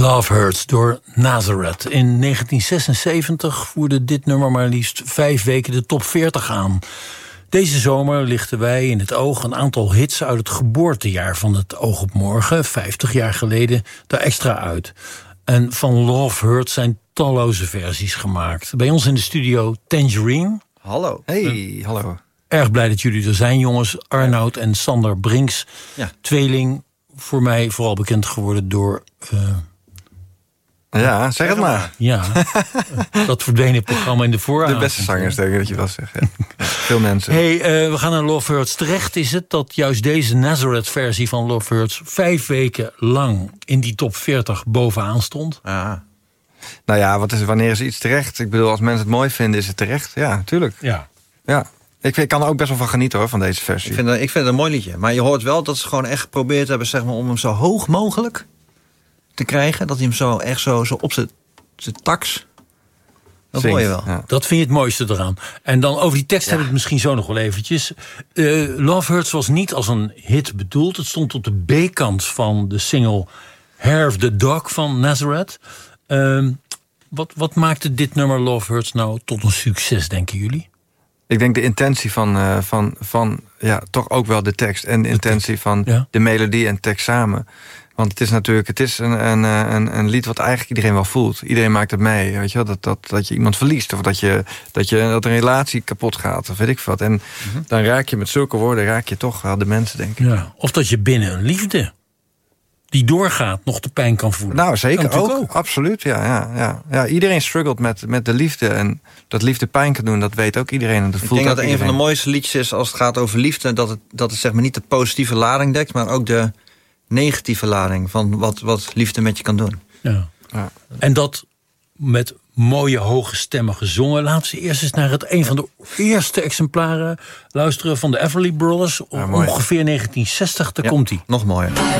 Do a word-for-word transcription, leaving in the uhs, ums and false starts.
Love Hurts door Nazareth. In negentien zesenzeventig voerde dit nummer maar liefst vijf weken de top veertig aan. Deze zomer lichten wij in het oog een aantal hits uit het geboortejaar van het Oog op Morgen, vijftig jaar geleden, daar extra uit. En van Love Hurts zijn talloze versies gemaakt. Bij ons in de studio Tangerine. Hallo. Hey, uh, hallo. Erg blij dat jullie er zijn, jongens. Arnoud en Sander Brinks. Ja. Tweeling, voor mij vooral bekend geworden door... Uh, ja, zeg het maar. Ja, dat verdwenen programma in de vooravond. De beste zangers, denk ik dat je wel zegt. Ja. Veel mensen. Hey, uh, we gaan naar Love Hurts. Terecht is het dat juist deze Nazareth-versie van Love Hurts vijf weken lang in die top veertig bovenaan stond. Ja. Nou ja, wat is, wanneer is iets terecht? Ik bedoel, als mensen het mooi vinden, is het terecht. Ja, natuurlijk. Ja. Ja. Ik, ik kan er ook best wel van genieten, hoor, van deze versie. Ik vind, het, ik vind het een mooi liedje. Maar je hoort wel dat ze gewoon echt geprobeerd hebben, zeg maar, om hem zo hoog mogelijk te krijgen. Dat hij hem zo echt zo, zo op zijn tax. Dat Zingt, hoor je wel. Ja. Dat vind je het mooiste eraan. En dan over die tekst ja. hebben we het misschien zo nog wel eventjes. Uh, Love Hurts was niet als een hit bedoeld. Het stond op de B-kant van de single Hair of the Dog van Nazareth. Uh, wat, wat maakte dit nummer Love Hurts nou tot een succes, denken jullie? Ik denk de intentie van, uh, van, van ja, toch ook wel de tekst. En de intentie van ja. de melodie en tekst samen. Want het is natuurlijk, het is een, een, een, een lied wat eigenlijk iedereen wel voelt. Iedereen maakt het mee, weet je wel? Dat, dat, dat je iemand verliest. Of dat, je, dat, je, dat een relatie kapot gaat, of weet ik wat. En mm-hmm. dan raak je met zulke woorden, raak je toch wel de mensen, denk ik. Ja. Of dat je binnen een liefde die doorgaat, nog de pijn kan voelen. Nou, zeker ook. ook. Absoluut, ja, ja, ja. ja. Iedereen struggelt met, met de liefde. En dat liefde pijn kan doen, dat weet ook iedereen. En dat ik voelt denk dat het iedereen. een van de mooiste liedjes is als het gaat over liefde. Dat het, dat het zeg maar niet de positieve lading dekt, maar ook de negatieve lading van wat, wat liefde met je kan doen. Ja. Ja. En dat met mooie hoge stemmen gezongen. Laten we eerst eens naar het een van de eerste exemplaren luisteren van de Everly Brothers. Ja, ongeveer negentien zestig, daar ja, komt hij. Nog mooier.